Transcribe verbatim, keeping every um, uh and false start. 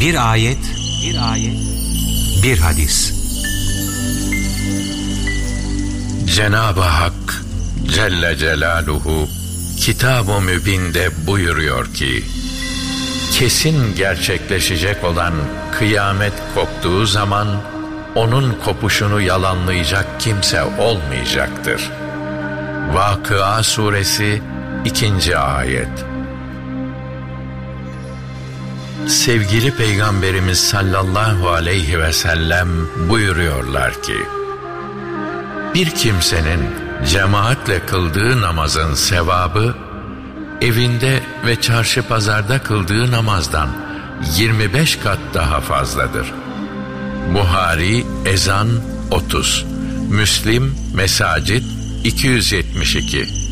Bir ayet, bir ayet, bir hadis. Cenab-ı Hak Celle Celaluhu Kitab-ı Mübin'de buyuruyor ki, kesin gerçekleşecek olan kıyamet koptuğu zaman onun kopuşunu yalanlayacak kimse olmayacaktır. Vakıa Suresi ikinci ayet. Sevgili Peygamberimiz sallallahu aleyhi ve sellem buyuruyorlar ki, bir kimsenin cemaatle kıldığı namazın sevabı, evinde ve çarşı pazarda kıldığı namazdan yirmi beş kat daha fazladır. Buhari Ezan otuz, Müslim Mesacid iki yüz yetmiş iki.